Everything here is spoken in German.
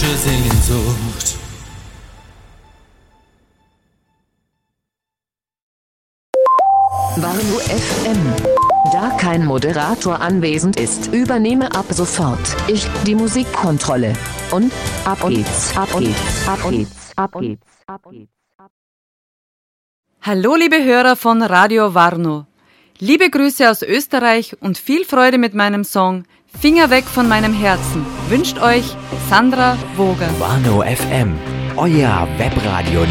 falsche Sehnsucht. Warnow FM. Da kein Moderator anwesend ist, übernehme ab sofort ich die Musikkontrolle. Und ab geht's, ab geht's, ab geht's, ab geht's, ab geht's. Hallo liebe Hörer von Radio Warnow. Liebe Grüße aus Österreich und viel Freude mit meinem Song Finger weg von meinem Herzen wünscht euch Sandra Woger. Warnow FM, euer Webradio